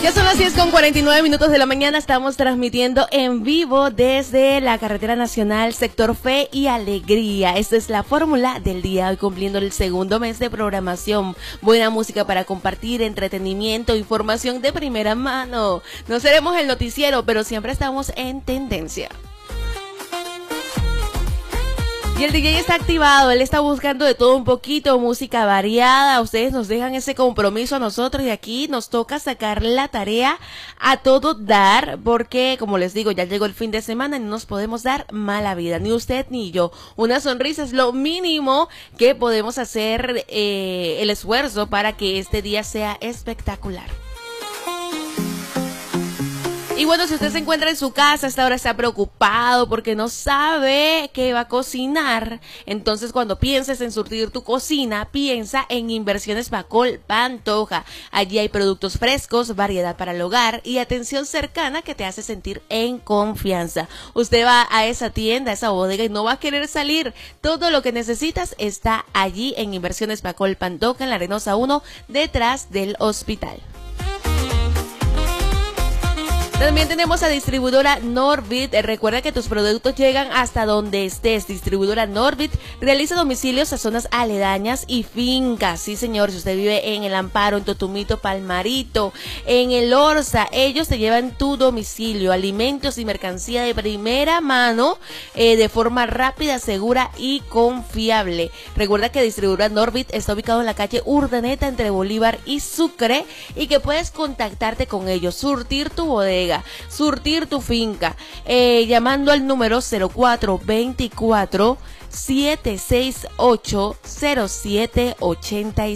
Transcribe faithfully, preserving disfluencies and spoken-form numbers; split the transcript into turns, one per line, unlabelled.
Ya son las diez con cuarenta y nueve minutos de la mañana, estamos transmitiendo en vivo desde la carretera nacional sector Fe y Alegría. Esta es la fórmula del día, hoy cumpliendo el segundo mes de programación. Buena música para compartir, entretenimiento, información de primera mano. No seremos el noticiero, pero siempre estamos en tendencia. Y el D J está activado, él está buscando de todo un poquito, música variada. Ustedes nos dejan ese compromiso a nosotros y aquí nos toca sacar la tarea a todo dar, porque como les digo, ya llegó el fin de semana y no nos podemos dar mala vida, ni usted ni yo. Una sonrisa es lo mínimo que podemos hacer, eh, el esfuerzo para que este día sea espectacular. Y bueno, si usted se encuentra en su casa, hasta ahora está preocupado porque no sabe qué va a cocinar, entonces cuando pienses en surtir tu cocina, piensa en Inversiones Pacol Pantoja. Allí hay productos frescos, variedad para el hogar y atención cercana que te hace sentir en confianza. Usted va a esa tienda, a esa bodega y no va a querer salir. Todo lo que necesitas está allí en Inversiones Pacol Pantoja, en la Arenosa uno, detrás del hospital. También tenemos a distribuidora Norbit. Recuerda que tus productos llegan hasta donde estés. Distribuidora Norbit realiza domicilios a zonas aledañas y fincas. Sí, señor, si usted vive en El Amparo, en Totumito, Palmarito, en El Orza, ellos te llevan tu domicilio, alimentos y mercancía de primera mano, eh, de forma rápida, segura y confiable. Recuerda que distribuidora Norbit está ubicado en la calle Urdaneta entre Bolívar y Sucre y que puedes contactarte con ellos, surtir tu bodega, surtir tu finca, eh, llamando al número cero cuatro veinticuatro, siete seis ocho, cero siete ochenta y cinco.